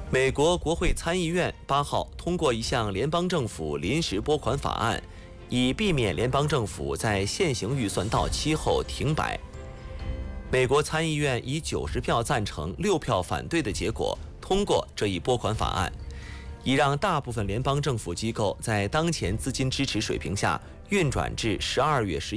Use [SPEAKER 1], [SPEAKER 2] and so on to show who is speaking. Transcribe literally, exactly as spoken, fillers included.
[SPEAKER 1] 美国国会参议院八号通过一项联邦政府临时拨款法案，以避免联邦政府在现行预算到期后停摆。美国参议院以九十票赞成、六票反对的结果通过这一拨款法案，以让大部分联邦政府机构在当前资金支持水平下运转至十二月十